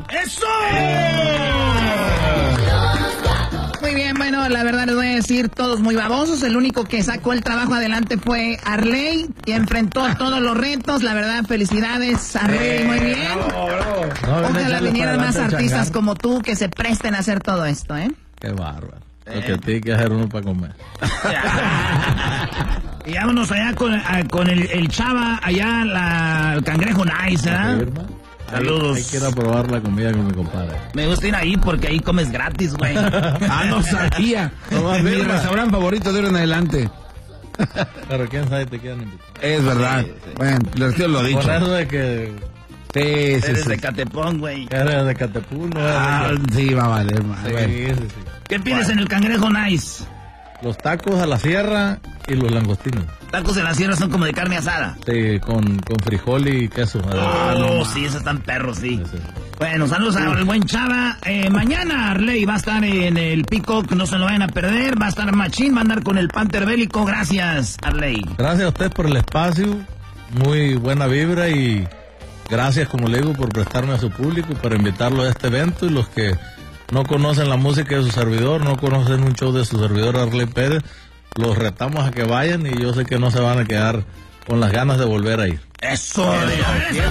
¡Eso! Muy bien, bueno, la verdad les voy a decir, todos muy babosos. El único que sacó el trabajo adelante fue Arley, que enfrentó todos los retos. La verdad, felicidades, Arley, muy bien. No, ojalá vinieran más artistas como tú que se presten a hacer todo esto, ¿eh? Qué bárbaro. Lo que tiene que hacer uno para comer. Y vámonos allá con el Chava, allá el Cangrejo Nice, ¿eh? Saludos. Hay que ir a probar la comida con mi compadre. Me gusta ir ahí porque ahí comes gratis, güey. No sabía. Es mi restaurante favorito de ahora en adelante. Pero quién sabe te quieran invitar. Es verdad. Bueno, les retiro lo dicho. Por eso de que Eres de Catepón, güey. eres de Catepún, ¿no? Sí, va a valer más. Sí. ¿Qué pides en el Cangrejo Nice? Los tacos a la sierra y los langostinos. Tacos en la sierra son como de carne asada. Sí, con frijol y queso. Sí, esos están perros, sí. Sí. Bueno, saludos al buen Chava. Mañana Arley va a estar en el Peacock, no se lo vayan a perder. Va a estar Machín, va a andar con el Panther Bélico. Gracias, Arley. Gracias a usted por el espacio. Muy buena vibra y gracias, como le digo, por prestarme a su público para invitarlo a este evento. Y los que no conocen la música de su servidor, no conocen un show de su servidor Arley Pérez, los retamos a que vayan y yo sé que no se van a quedar con las ganas de volver a ir. Eso.